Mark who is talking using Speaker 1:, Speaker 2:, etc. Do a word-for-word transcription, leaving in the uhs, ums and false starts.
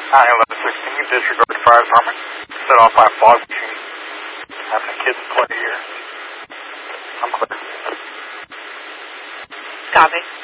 Speaker 1: Hi, eleven sixteen, disregard fire department. Set off my fog machine. Having kids play here. I'm clear.
Speaker 2: Copy.